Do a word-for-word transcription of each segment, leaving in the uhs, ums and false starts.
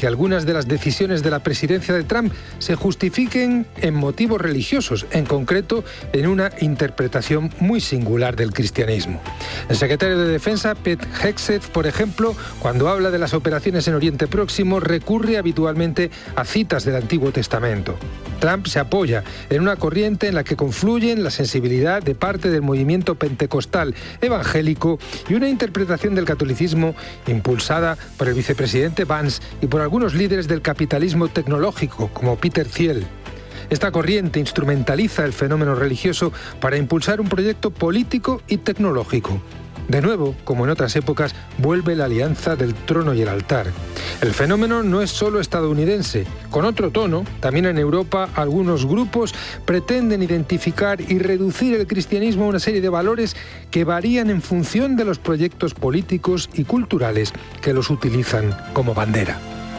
que algunas de las decisiones de la presidencia de Trump se justifiquen en motivos religiosos, en concreto en una interpretación muy singular del cristianismo. El secretario de Defensa, Pete Hegseth, por ejemplo, cuando habla de las operaciones en Oriente Próximo, recurre habitualmente a citas del Antiguo Testamento. Trump se apoya en una corriente en la que confluyen la sensibilidad de parte del movimiento pentecostal evangélico y una interpretación del catolicismo impulsada por el vicepresidente Vance y por algunos líderes del capitalismo tecnológico, como Peter Thiel. Esta corriente instrumentaliza el fenómeno religioso para impulsar un proyecto político y tecnológico. De nuevo, como en otras épocas, vuelve la alianza del trono y el altar. El fenómeno no es solo estadounidense. Con otro tono, también en Europa, algunos grupos pretenden identificar y reducir el cristianismo a una serie de valores que varían en función de los proyectos políticos y culturales que los utilizan como bandera.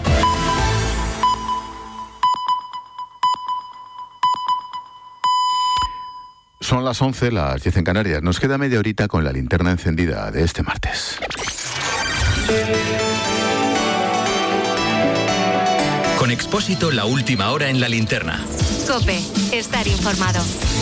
Son las once, las diez en Canarias. Nos queda media horita con la linterna encendida de este martes. Con Expósito, la última hora en la linterna. COPE, estar informado.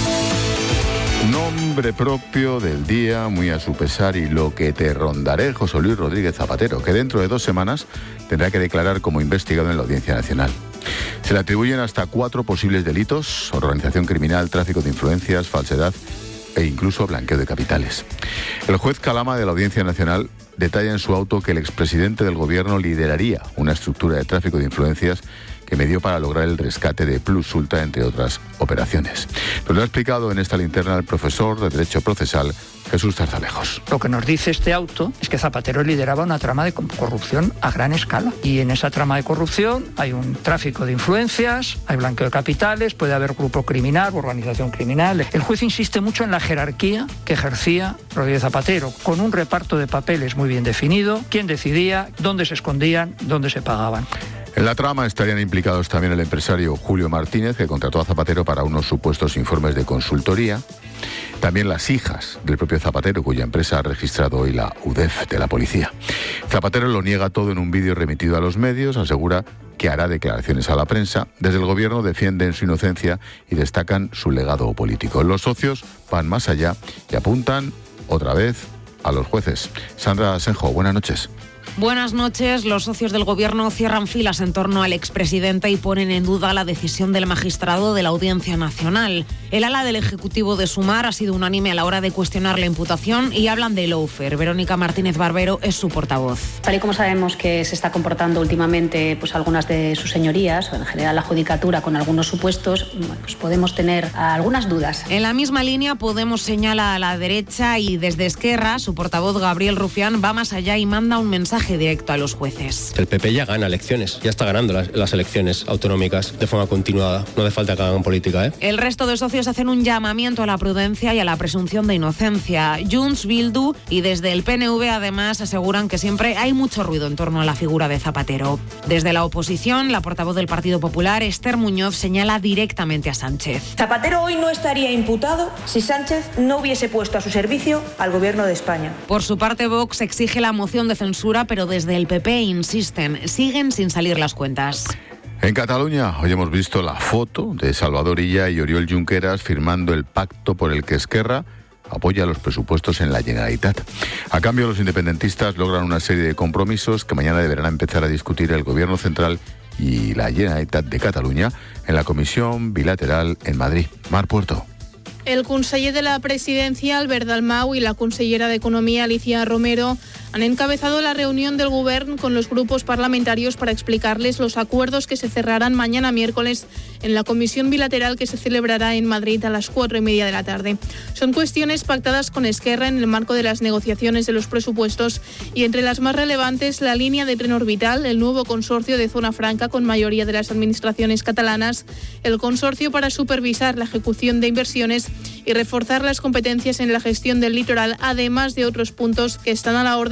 Nombre propio del día, muy a su pesar, y lo que te rondaré, José Luis Rodríguez Zapatero, que dentro de dos semanas tendrá que declarar como investigado en la Audiencia Nacional. Se le atribuyen hasta cuatro posibles delitos: organización criminal, tráfico de influencias, falsedad e incluso blanqueo de capitales. El juez Calama de la Audiencia Nacional detalla en su auto que el expresidente del gobierno lideraría una estructura de tráfico de influencias que medió para lograr el rescate de Plus Ultra, entre otras operaciones. Nos lo ha explicado en esta linterna el profesor de Derecho Procesal, Jesús Zarzalejos. Lo que nos dice este auto es que Zapatero lideraba una trama de corrupción a gran escala. Y en esa trama de corrupción hay un tráfico de influencias, hay blanqueo de capitales, puede haber grupo criminal, organización criminal. El juez insiste mucho en la jerarquía que ejercía Rodríguez Zapatero, con un reparto de papeles muy bien definido, quién decidía, dónde se escondían, dónde se pagaban. En la trama estarían implicados también el empresario Julio Martínez, que contrató a Zapatero para unos supuestos informes de consultoría. También las hijas del propio Zapatero, cuya empresa ha registrado hoy la U D E F de la policía. Zapatero lo niega todo en un vídeo remitido a los medios, asegura que hará declaraciones a la prensa. Desde el gobierno defienden su inocencia y destacan su legado político. Los socios van más allá y apuntan otra vez a los jueces. Sandra Senjo, buenas noches. Buenas noches. Los socios del Gobierno cierran filas en torno al expresidente y ponen en duda la decisión del magistrado de la Audiencia Nacional. El ala del Ejecutivo de Sumar ha sido unánime a la hora de cuestionar la imputación y hablan de lawfare. Verónica Martínez Barbero es su portavoz. Tal y como sabemos que se está comportando últimamente pues algunas de sus señorías, o en general la Judicatura, con algunos supuestos, pues podemos tener algunas dudas. En la misma línea, Podemos señala a la derecha y desde Esquerra, su portavoz Gabriel Rufián va más allá y manda un mensaje directo a los jueces. El P P ya gana elecciones, ya está ganando las, las elecciones autonómicas de forma continuada. No hace falta que hagan política, ¿eh? El resto de socios hacen un llamamiento a la prudencia y a la presunción de inocencia. Junts, Bildu y desde el P N V además aseguran que siempre hay mucho ruido en torno a la figura de Zapatero. Desde la oposición, la portavoz del Partido Popular, Esther Muñoz, señala directamente a Sánchez. Zapatero hoy no estaría imputado si Sánchez no hubiese puesto a su servicio al Gobierno de España. Por su parte, Vox exige la moción de censura, pero desde el P P insisten, siguen sin salir las cuentas. En Cataluña, hoy hemos visto la foto de Salvador Illa y Oriol Junqueras firmando el pacto por el que Esquerra apoya los presupuestos en la Generalitat. A cambio, los independentistas logran una serie de compromisos que mañana deberán empezar a discutir el Gobierno Central y la Generalitat de Cataluña en la Comisión Bilateral en Madrid. Mar Puerto. El conseller de la Presidencia, Albert Dalmau, y la consellera de Economía, Alicia Romero, han encabezado la reunión del Govern con los grupos parlamentarios para explicarles los acuerdos que se cerrarán mañana miércoles en la comisión bilateral que se celebrará en Madrid a las cuatro y media de la tarde. Son cuestiones pactadas con Esquerra en el marco de las negociaciones de los presupuestos y entre las más relevantes la línea de tren orbital, el nuevo consorcio de zona franca con mayoría de las administraciones catalanas, el consorcio para supervisar la ejecución de inversiones y reforzar las competencias en la gestión del litoral, además de otros puntos que están a la orden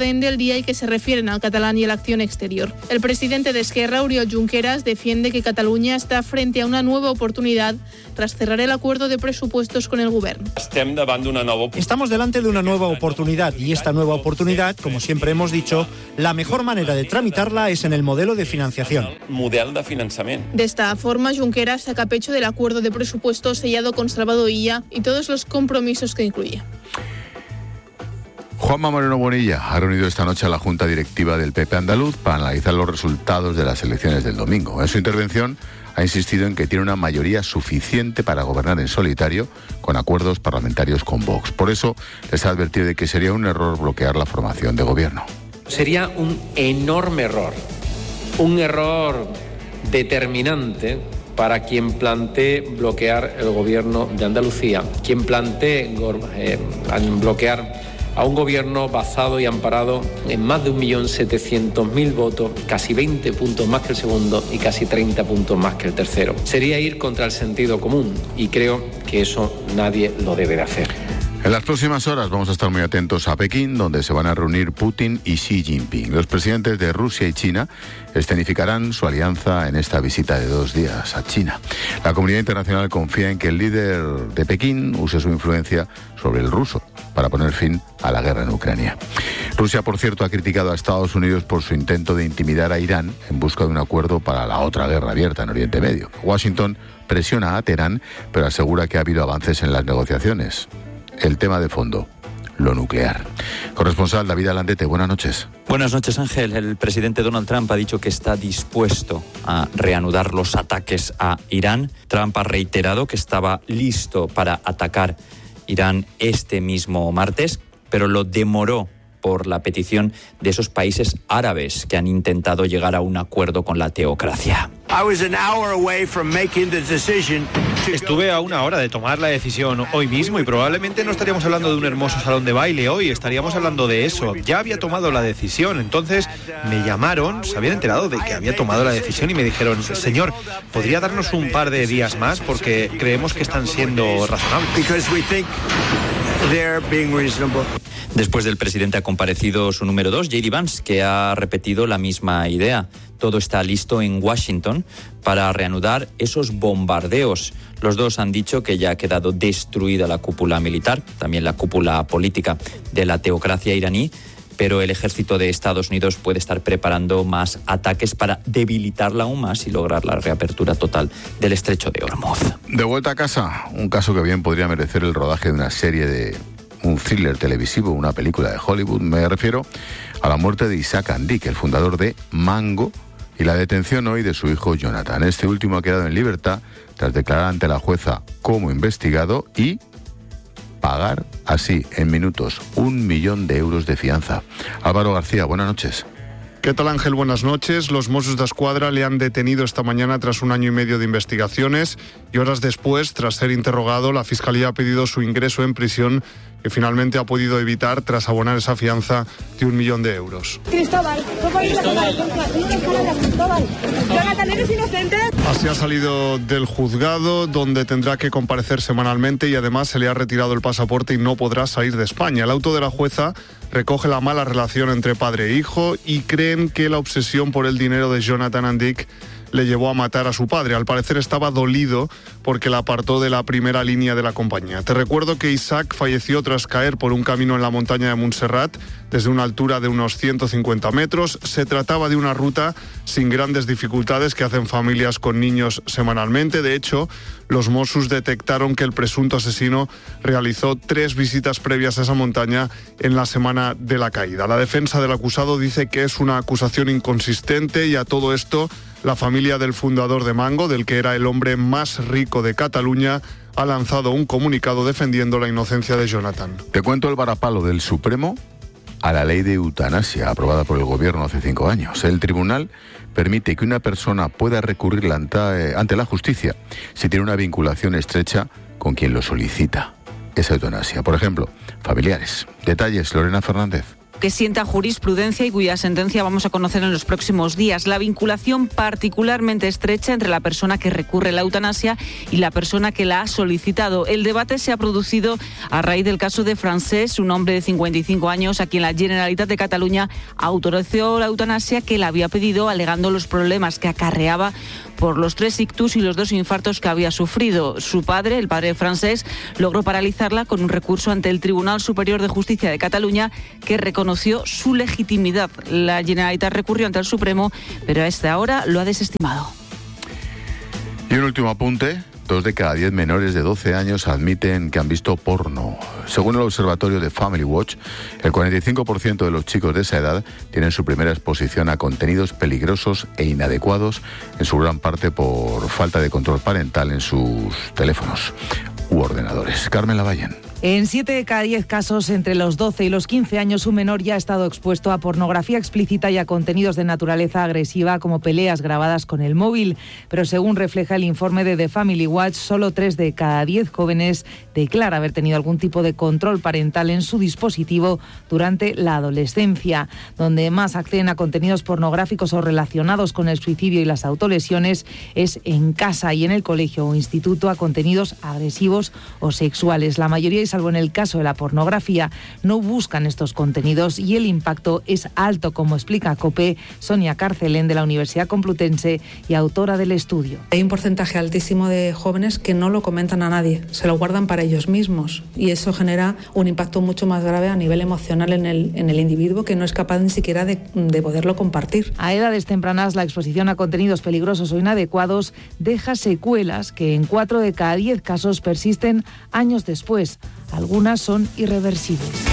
orden del día y que se refieren al catalán y a la acción exterior. El presidente de Esquerra, Oriol Junqueras, defiende que Cataluña está frente a una nueva oportunidad tras cerrar el acuerdo de presupuestos con el gobierno. Estamos delante de una nueva oportunidad y esta nueva oportunidad, como siempre hemos dicho, la mejor manera de tramitarla es en el modelo de financiación. De esta forma, Junqueras saca pecho del acuerdo de presupuestos sellado con Salvador Illa y todos los compromisos que incluye. Juanma Moreno Bonilla ha reunido esta noche a la Junta Directiva del P P andaluz para analizar los resultados de las elecciones del domingo. En su intervención ha insistido en que tiene una mayoría suficiente para gobernar en solitario con acuerdos parlamentarios con Vox. Por eso les ha advertido de que sería un error bloquear la formación de gobierno. Sería un enorme error, un error determinante para quien plantee bloquear el gobierno de Andalucía, quien plantee eh, bloquear a un gobierno basado y amparado en más de un millón setecientos mil votos, casi veinte puntos más que el segundo y casi treinta puntos más que el tercero. Sería ir contra el sentido común y creo que eso nadie lo debe de hacer. En las próximas horas vamos a estar muy atentos a Pekín, donde se van a reunir Putin y Xi Jinping. Los presidentes de Rusia y China escenificarán su alianza en esta visita de dos días a China. La comunidad internacional confía en que el líder de Pekín use su influencia sobre el ruso para poner fin a la guerra en Ucrania. Rusia, por cierto, ha criticado a Estados Unidos por su intento de intimidar a Irán en busca de un acuerdo para la otra guerra abierta en Oriente Medio. Washington presiona a Teherán, pero asegura que ha habido avances en las negociaciones. El tema de fondo, lo nuclear. Corresponsal David Alandete, buenas noches. Buenas noches, Ángel. El presidente Donald Trump ha dicho que está dispuesto a reanudar los ataques a Irán. Trump ha reiterado que estaba listo para atacar Irán este mismo martes, pero lo demoró por la petición de esos países árabes que han intentado llegar a un acuerdo con la teocracia. Estuve a una hora de tomar la decisión hoy mismo y probablemente no estaríamos hablando de un hermoso salón de baile hoy, estaríamos hablando de eso. Ya había tomado la decisión, entonces me llamaron, se habían enterado de que había tomado la decisión y me dijeron, señor, ¿podría darnos un par de días más? Porque creemos que están siendo razonables. Después del presidente ha comparecido su número dos, J D Vance, que ha repetido la misma idea. Todo está listo en Washington para reanudar esos bombardeos. Los dos han dicho que ya ha quedado destruida la cúpula militar, también la cúpula política de la teocracia iraní, pero el ejército de Estados Unidos puede estar preparando más ataques para debilitarla aún más y lograr la reapertura total del estrecho de Hormuz. De vuelta a casa, un caso que bien podría merecer el rodaje de una serie de un thriller televisivo, una película de Hollywood. Me refiero a la muerte de Isaac Andic, el fundador de Mango, y la detención hoy de su hijo Jonathan. Este último ha quedado en libertad tras declarar ante la jueza como investigado y pagar así, en minutos, un millón de euros de fianza. Álvaro García, buenas noches. ¿Qué tal, Ángel? Buenas noches. Los Mossos d'Esquadra le han detenido esta mañana tras un año y medio de investigaciones y horas después, tras ser interrogado, la Fiscalía ha pedido su ingreso en prisión, que finalmente ha podido evitar tras abonar esa fianza de un millón de euros. Cristóbal, Cristóbal, Cristóbal, Jonathan, ¿eres inocente? Así ha salido del juzgado, donde tendrá que comparecer semanalmente y además se le ha retirado el pasaporte y no podrá salir de España. El auto de la jueza recoge la mala relación entre padre e hijo y creen que la obsesión por el dinero de Jonathan Andic le llevó a matar a su padre. Al parecer estaba dolido porque la apartó de la primera línea de la compañía. Te recuerdo que Isaac falleció tras caer por un camino en la montaña de Montserrat desde una altura de unos ciento cincuenta metros. Se trataba de una ruta sin grandes dificultades que hacen familias con niños semanalmente. De hecho, los Mossos detectaron que el presunto asesino realizó tres visitas previas a esa montaña en la semana de la caída. La defensa del acusado dice que es una acusación inconsistente y a todo esto la familia del fundador de Mango, del que era el hombre más rico de Cataluña, ha lanzado un comunicado defendiendo la inocencia de Jonathan. Te cuento el varapalo del Supremo a la ley de eutanasia aprobada por el gobierno hace cinco años. El tribunal permite que una persona pueda recurrir ante la justicia si tiene una vinculación estrecha con quien lo solicita esa eutanasia. Por ejemplo, familiares. Detalles, Lorena Fernández. que sienta jurisprudencia y cuya sentencia vamos a conocer en los próximos días. La vinculación particularmente estrecha entre la persona que recurre la eutanasia y la persona que la ha solicitado. El debate se ha producido a raíz del caso de Francesc, un hombre de cincuenta y cinco años a quien la Generalitat de Cataluña autorizó la eutanasia que le había pedido, alegando los problemas que acarreaba por los tres ictus y los dos infartos que había sufrido. Su padre, el padre de Francesc, logró paralizarla con un recurso ante el Tribunal Superior de Justicia de Cataluña, que reconoció su legitimidad. La Generalitat recurrió ante el Supremo, pero a esta hora lo ha desestimado. Y un último apunte. Dos de cada diez menores de doce años admiten que han visto porno. Según el observatorio de Family Watch, el cuarenta y cinco por ciento de los chicos de esa edad tienen su primera exposición a contenidos peligrosos e inadecuados, en su gran parte por falta de control parental en sus teléfonos u ordenadores. Carmen Lavallén. En siete de cada diez casos, entre los doce y los quince años, un menor ya ha estado expuesto a pornografía explícita y a contenidos de naturaleza agresiva, como peleas grabadas con el móvil. Pero según refleja el informe de The Family Watch, solo tres de cada diez jóvenes declara haber tenido algún tipo de control parental en su dispositivo durante la adolescencia. Donde más acceden a contenidos pornográficos o relacionados con el suicidio y las autolesiones es en casa y en el colegio o instituto a contenidos agresivos o sexuales. La mayoría, salvo en el caso de la pornografía, no buscan estos contenidos y el impacto es alto, como explica COPE Sonia Carcelén, de la Universidad Complutense y autora del estudio. Hay un porcentaje altísimo de jóvenes que no lo comentan a nadie, se lo guardan para ellos mismos, y eso genera un impacto mucho más grave a nivel emocional en el, en el individuo, que no es capaz ni siquiera de, de poderlo compartir. A edades tempranas, la exposición a contenidos peligrosos o inadecuados deja secuelas que en cuatro de cada diez casos persisten años después. Algunas son irreversibles.